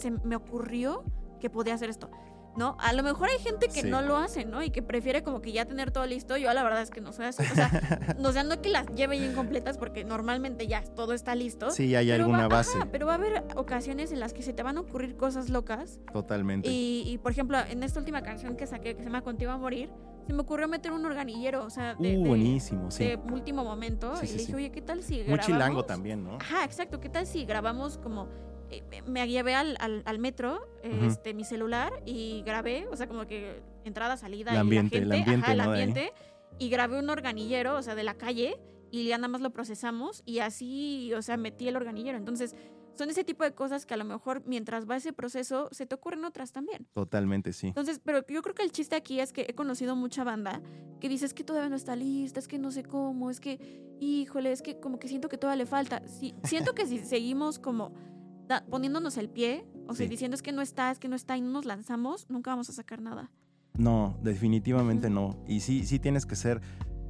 se me ocurrió que podía hacer esto, ¿no? A lo mejor hay gente que no lo hace, ¿no? Y que prefiere como que ya tener todo listo. Yo la verdad es que no soy así. O sea, no que las lleve ya incompletas porque normalmente ya todo está listo. Sí, hay alguna base. Pero va a haber ocasiones en las que se te van a ocurrir cosas locas. Totalmente. Y por ejemplo, en esta última canción que saqué, que se llama Contigo a Morir, se me ocurrió meter un organillero, o sea, buenísimo, sí. de último momento. Y le dije, oye, ¿qué tal si grabamos? Muy chilango también, ¿no? Ajá, exacto. ¿Qué tal si grabamos como... me llevé al metro, mi celular, y grabé, o sea, como que entrada, salida, el ambiente, el ambiente, y grabé un organillero, o sea, de la calle, y ya nada más lo procesamos, y así, o sea, metí el organillero. Entonces, son ese tipo de cosas que a lo mejor mientras va ese proceso, se te ocurren otras también. Totalmente, sí. Entonces, pero yo creo que el chiste aquí es que he conocido mucha banda que dice, es que todavía no está lista, es que no sé cómo, es que, híjole, es que como que siento que todavía le falta. Sí, siento que si seguimos como... poniéndonos el pie, o sea, diciendo es que no está y no nos lanzamos, nunca vamos a sacar nada. No, definitivamente no. Y sí tienes que ser,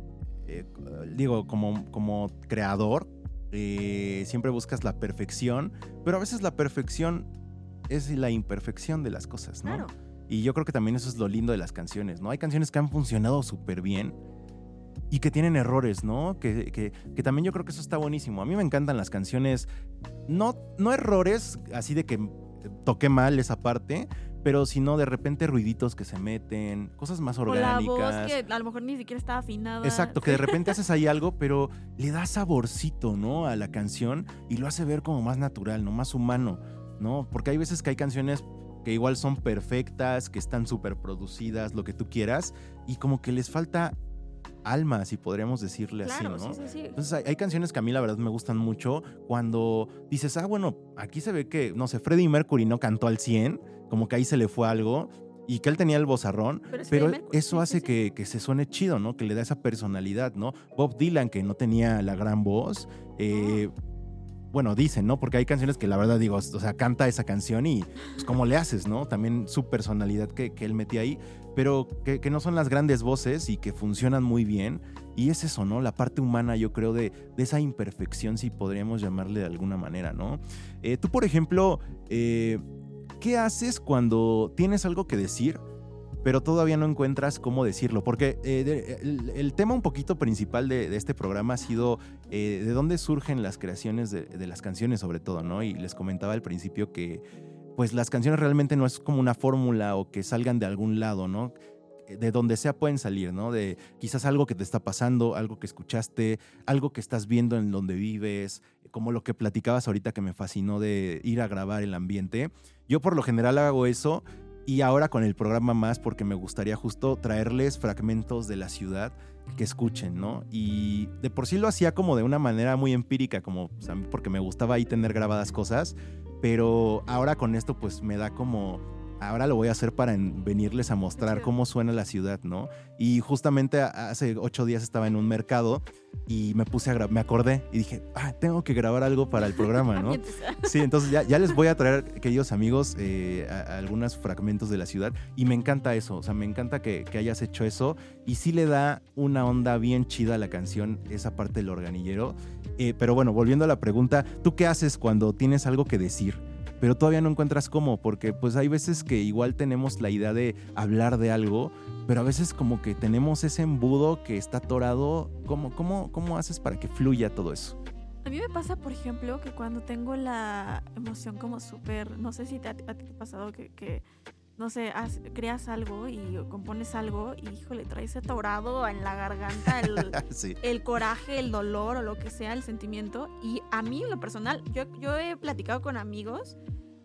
como creador, siempre buscas la perfección, pero a veces la perfección es la imperfección de las cosas, ¿no? Claro. Y yo creo que también eso es lo lindo de las canciones, ¿no? Hay canciones que han funcionado súper bien y que tienen errores, ¿no? Que también yo creo que eso está buenísimo. A mí me encantan las canciones, no errores, así de que toqué mal esa parte, pero sino de repente ruiditos que se meten, cosas más orgánicas. O la voz que a lo mejor ni siquiera estaba afinada. Exacto, que de repente haces ahí algo, pero le da saborcito, ¿no? A la canción y lo hace ver como más natural, ¿no? Más humano, ¿no? Porque hay veces que hay canciones que igual son perfectas, que están súper producidas, lo que tú quieras, y como que les falta alma, si podríamos decirle claro, así, ¿no? Sí. Entonces hay canciones que a mí la verdad me gustan mucho cuando dices, bueno, aquí se ve que, no sé, Freddie Mercury no cantó al 100, como que ahí se le fue algo, y que él tenía el vozarrón, pero eso hace que se suene chido, ¿no? Que le da esa personalidad, ¿no? Bob Dylan, que no tenía la gran voz, bueno, dicen, ¿no? Porque hay canciones que la verdad digo, o sea, canta esa canción y pues cómo le haces, ¿no? También su personalidad que él metía ahí, pero que no son las grandes voces y que funcionan muy bien. Y es eso, ¿no? La parte humana, yo creo, de esa imperfección, si podríamos llamarle de alguna manera, ¿no? Tú, por ejemplo, ¿qué haces cuando tienes algo que decir, pero todavía no encuentras cómo decirlo? Porque el tema un poquito principal de este programa ha sido de dónde surgen las creaciones de las canciones, sobre todo, ¿no? Y les comentaba al principio que pues las canciones realmente no es como una fórmula o que salgan de algún lado, ¿no? De donde sea pueden salir, ¿no? De quizás algo que te está pasando, algo que escuchaste, algo que estás viendo en donde vives, como lo que platicabas ahorita que me fascinó de ir a grabar el ambiente. Yo por lo general hago eso. Y ahora con el programa más, porque me gustaría justo traerles fragmentos de la ciudad que escuchen, ¿no? Y de por sí lo hacía como de una manera muy empírica, como, o sea, porque me gustaba ahí tener grabadas cosas, pero ahora con esto pues me da como... Ahora lo voy a hacer para venirles a mostrar cómo suena la ciudad, ¿no? Y justamente hace 8 días estaba en un mercado y me puse a me acordé y dije, tengo que grabar algo para el programa, ¿no? Sí, entonces ya les voy a traer, queridos amigos, algunos fragmentos de la ciudad y me encanta eso, o sea, me encanta que hayas hecho eso y sí le da una onda bien chida a la canción, esa parte del organillero. Pero bueno, volviendo a la pregunta, ¿tú qué haces cuando tienes algo que decir, pero todavía no encuentras cómo? Porque pues hay veces que igual tenemos la idea de hablar de algo, pero a veces como que tenemos ese embudo que está atorado. ¿Cómo haces para que fluya todo eso? A mí me pasa, por ejemplo, que cuando tengo la emoción como súper, no sé si a ti te ha pasado que no sé, creas algo y compones algo y, híjole, traes atorado en la garganta sí. el coraje, el dolor o lo que sea, el sentimiento. Y a mí, en lo personal, yo he platicado con amigos,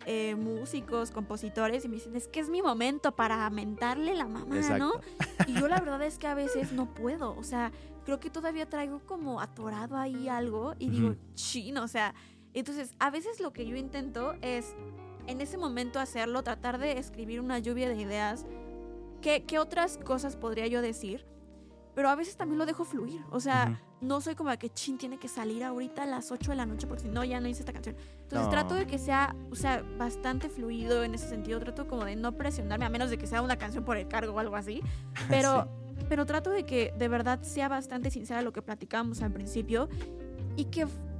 músicos, compositores, y me dicen, es que es mi momento para mentarle la mamá, ¿no? Y yo la verdad es que a veces no puedo, o sea, creo que todavía traigo como atorado ahí algo y digo, chino, o sea, entonces a veces lo que yo intento es en ese momento hacerlo, tratar de escribir una lluvia de ideas. ¿Qué otras cosas podría yo decir? Pero a veces también lo dejo fluir. O sea, no soy como que tiene que salir ahorita a las 8 de la noche porque si no, ya no hice esta canción. Entonces trato de que sea, o sea, bastante fluido en ese sentido. Trato como de no presionarme, a menos de que sea una canción por encargo o algo así. Pero, pero trato de que de verdad sea bastante sincera lo que platicábamos al principio y que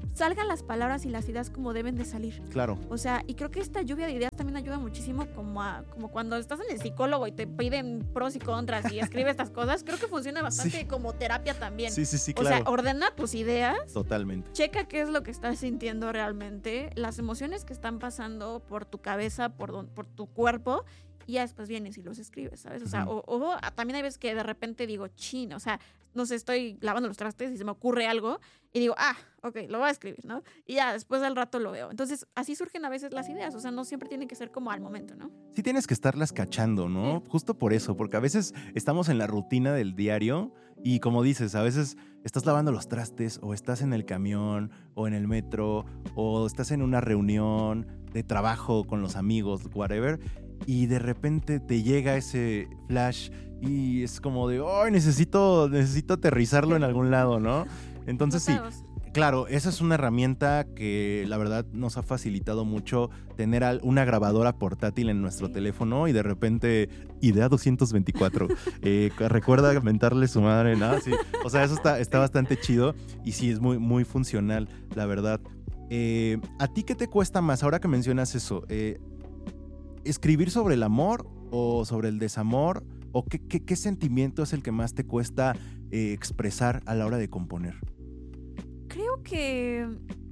salgan las palabras y las ideas como deben de salir. Claro. O sea, y creo que esta lluvia de ideas también ayuda muchísimo como cuando estás en el psicólogo y te piden pros y contras y escribe estas cosas. Creo que funciona bastante como terapia también. Sí, claro. O sea, ordena tus ideas. Totalmente. Checa qué es lo que estás sintiendo realmente, las emociones que están pasando por tu cabeza, por tu cuerpo, y ya después vienes y los escribes, ¿sabes? O sea, o también hay veces que de repente digo, chin, o sea, no sé, estoy lavando los trastes y se me ocurre algo y digo, ok, lo voy a escribir, ¿no? Y ya, después al rato lo veo. Entonces, así surgen a veces las ideas, o sea, no siempre tienen que ser como al momento, ¿no? Sí tienes que estarlas cachando, ¿no? Sí. Justo por eso, porque a veces estamos en la rutina del diario y como dices, a veces estás lavando los trastes o estás en el camión o en el metro o estás en una reunión de trabajo con los amigos, whatever, y de repente te llega ese flash y es como de, necesito aterrizarlo en algún lado, ¿no? Entonces sí, claro, esa es una herramienta que la verdad nos ha facilitado mucho tener una grabadora portátil en nuestro teléfono y de repente, idea 224, recuerda mentarle su madre, ¿no? Sí. O sea, eso está bastante chido y sí, es muy, muy funcional, la verdad. ¿A ti qué te cuesta más ahora que mencionas eso? ¿Escribir sobre el amor o sobre el desamor? ¿O qué sentimiento es el que más te cuesta expresar a la hora de componer? Creo que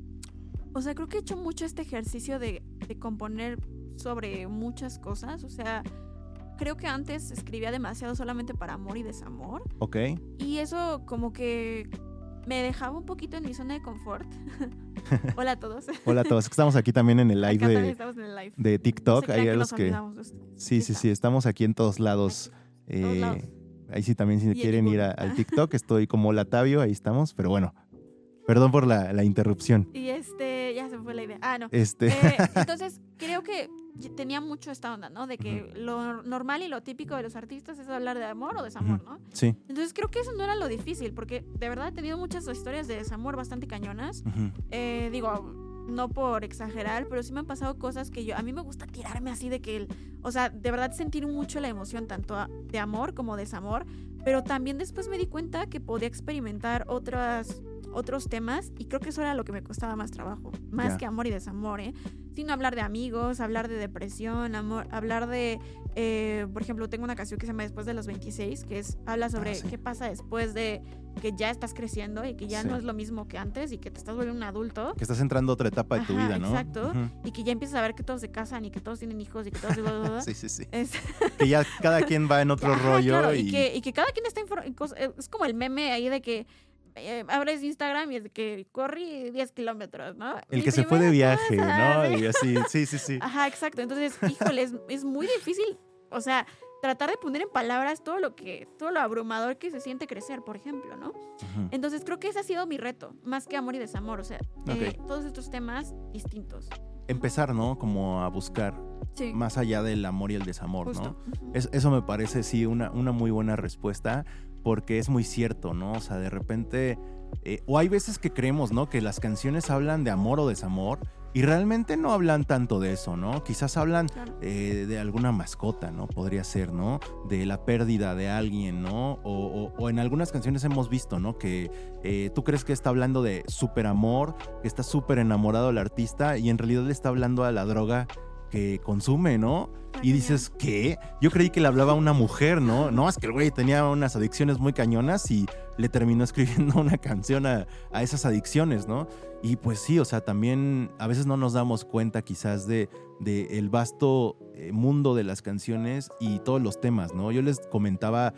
he hecho mucho este ejercicio de componer sobre muchas cosas. O sea, creo que antes escribía demasiado solamente para amor y desamor. Ok. Y eso como que me dejaba un poquito en mi zona de confort. Hola a todos. Hola a todos. Estamos aquí también en el live, de TikTok. Hay a los que sí, estamos aquí en todos lados. Ahí sí también si quieren ir al TikTok, estoy como Latavio, ahí estamos, pero bueno, perdón por la interrupción. Y ya se me fue la idea. No. Entonces, creo que tenía mucho esta onda, ¿no? De que lo normal y lo típico de los artistas es hablar de amor o desamor, ¿no? Sí. Entonces, creo que eso no era lo difícil, porque de verdad he tenido muchas historias de desamor bastante cañonas. Digo, no por exagerar, pero sí me han pasado cosas que a mí me gusta tirarme así de que, o sea, de verdad sentir mucho la emoción tanto de amor como desamor, pero también después me di cuenta que podía experimentar otros temas y creo que eso era lo que me costaba más trabajo, más que amor y desamor, sino hablar de amigos, hablar de depresión, hablar de, por ejemplo, tengo una canción que se llama Después de los 26, que habla sobre qué pasa después de que ya estás creciendo y que ya no es lo mismo que antes y que te estás volviendo un adulto. Que estás entrando a otra etapa de tu vida, ¿no? Exacto, y que ya empiezas a ver que todos se casan y que todos tienen hijos y que todos... Sí. Que ya cada quien va en otro rollo. Claro, y que cada quien está es como el meme ahí de que abres Instagram y es de que corrí 10 kilómetros, ¿no? El que se fue de viaje, ¿no? Y así, sí. Ajá, exacto. Entonces, híjole, es muy difícil, o sea, tratar de poner en palabras todo lo abrumador que se siente crecer, por ejemplo, ¿no? Entonces, creo que ese ha sido mi reto, más que amor y desamor, o sea, todos estos temas distintos. Empezar, ¿no? Como a buscar más allá del amor y el desamor, justo, ¿no? Eso me parece, sí, una muy buena respuesta. Porque es muy cierto, ¿no? O sea, de repente, o hay veces que creemos, ¿no? Que las canciones hablan de amor o desamor y realmente no hablan tanto de eso, ¿no? Quizás hablan de alguna mascota, ¿no? Podría ser, ¿no? De la pérdida de alguien, ¿no? O en algunas canciones hemos visto, ¿no? Que tú crees que está hablando de súper amor, que está súper enamorado el artista y en realidad le está hablando a la droga que consume, ¿no? Y dices, ¿qué? Yo creí que le hablaba a una mujer, ¿no? No, es que el güey tenía unas adicciones muy cañonas y le terminó escribiendo una canción a esas adicciones, ¿no? Y pues sí, o sea, también a veces no nos damos cuenta quizás de el vasto mundo de las canciones y todos los temas, ¿no? Yo les comentaba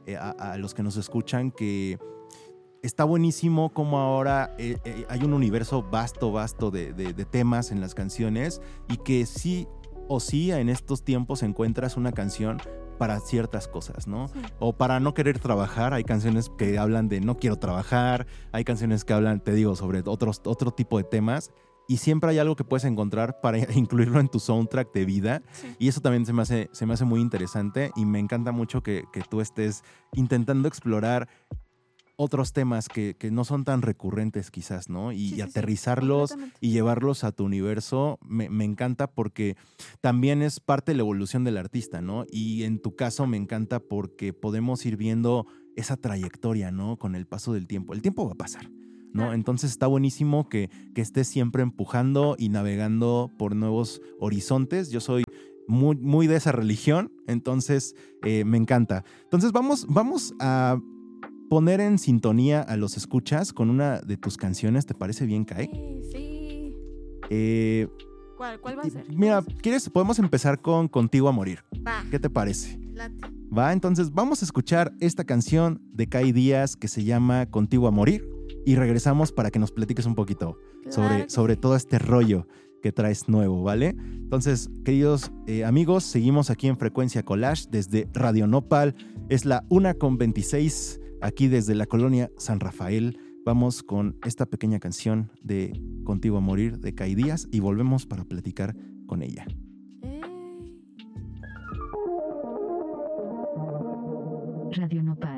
a los que nos escuchan que está buenísimo como ahora hay un universo vasto de temas en las canciones y que sí o sí en estos tiempos encuentras una canción para ciertas cosas, ¿no? Sí. O para no querer trabajar, hay canciones que hablan de no quiero trabajar, hay canciones que hablan, te digo, sobre otro tipo de temas y siempre hay algo que puedes encontrar para incluirlo en tu soundtrack de vida y eso también se me hace muy interesante y me encanta mucho que tú estés intentando explorar otros temas que no son tan recurrentes quizás, ¿no? Y aterrizarlos y llevarlos a tu universo me encanta porque también es parte de la evolución del artista, ¿no? Y en tu caso me encanta porque podemos ir viendo esa trayectoria, ¿no? Con el paso del tiempo. El tiempo va a pasar. ¿no? Entonces está buenísimo que estés siempre empujando y navegando por nuevos horizontes. Yo soy muy, muy de esa religión, entonces me encanta. Entonces vamos a poner en sintonía a los escuchas con una de tus canciones. ¿Te parece bien, Kai? Sí. ¿Cuál va a ser? Mira, ¿quieres? Podemos empezar con Contigo a Morir. Va. ¿Qué te parece? Late. Va, entonces vamos a escuchar esta canción de Kai Díaz que se llama Contigo a Morir y regresamos para que nos platiques un poquito sobre todo este rollo que traes nuevo, ¿vale? Entonces, queridos amigos, seguimos aquí en Frecuencia Collage desde Radio Nopal. Es la 1:26 aquí desde la colonia San Rafael. Vamos con esta pequeña canción de Contigo a Morir de Kai Díaz y volvemos para platicar con ella. Radio Nopal.